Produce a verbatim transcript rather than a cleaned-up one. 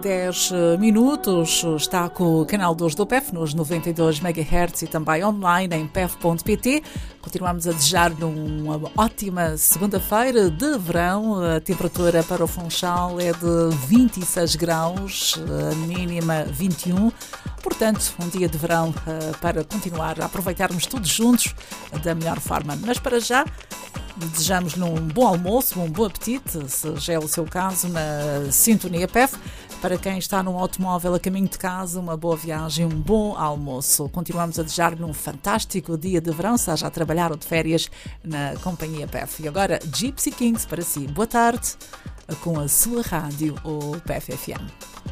dez minutos, está com o canal dois do P E F nos noventa e dois megahertz e também online em p e f ponto p t. Continuamos a desejar uma ótima segunda-feira de verão. A temperatura para o Funchal é de vinte e seis graus, a mínima vinte e um. Portanto, um dia de verão uh, para continuar a aproveitarmos todos juntos da melhor forma. Mas para já, desejamos-lhe um bom almoço, um bom apetite, se já é o seu caso, na Sintonia P E F. Para quem está num automóvel a caminho de casa, uma boa viagem, um bom almoço. Continuamos a desejar-lhe um fantástico dia de verão, seja a trabalhar ou de férias na companhia P E F. E agora, Gypsy Kings para si. Boa tarde, com a sua rádio, o P E F F M.